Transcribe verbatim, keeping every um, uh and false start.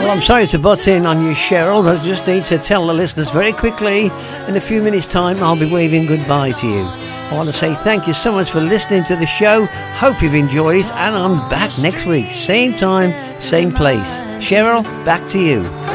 Well, I'm sorry to butt in on you, Cheryl, but I just need to tell the listeners very quickly, in a few minutes' time, I'll be waving goodbye to you. I want to say thank you so much for listening to the show. Hope you've enjoyed it, and I'm back next week. Same time, same place. Cheryl, back to you.